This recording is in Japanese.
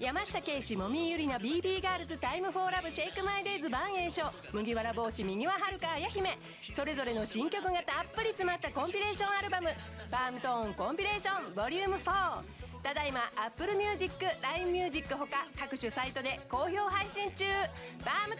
山下圭史もみゆりな BB ガールズタイムフォーラブシェイクマイデイズ万栄翔麦わら帽子右ははるか綾姫、それぞれの新曲がたっぷり詰まったコンピレーションアルバムパームトーンコンピレーションボリューム4、ただいま Apple Music、LINE Music ほか各種サイトで好評配信中。パームト